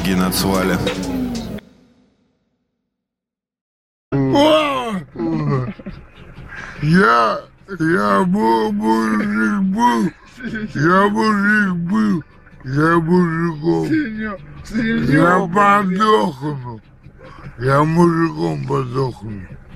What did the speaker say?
Сергей Нацваля. Я мужик был, я мужиком. Я подохну, я мужиком подохну.